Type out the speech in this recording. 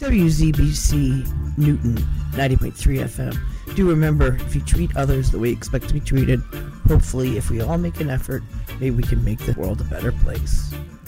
WZBC Newton 90.3 FM. Do remember, if you treat others the way you expect to be treated, hopefully if we all make an effort, maybe we can make the world a better place.